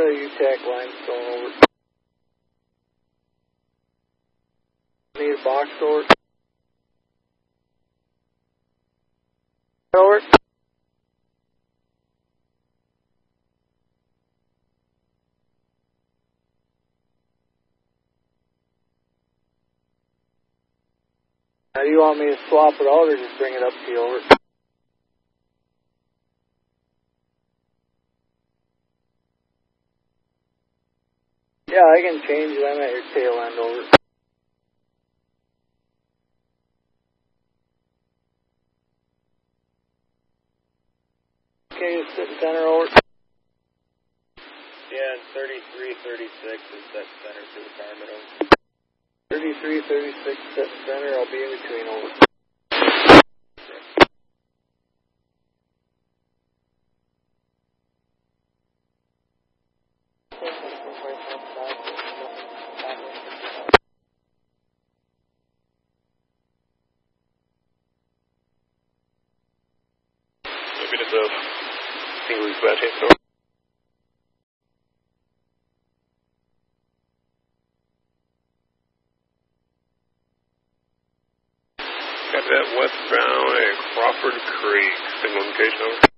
UTAC limestone over. Need a box over. Over. Now, do you want me to swap it out or just bring it up to you over? Yeah, I can change them at your tail end over. Okay, you sit center over. Yeah, 3336 is set center for the Carmen over. 3336 set center, I'll be in between over. Maybe it's a single square hit over. Got that westbound at Crawford Creek, single location over.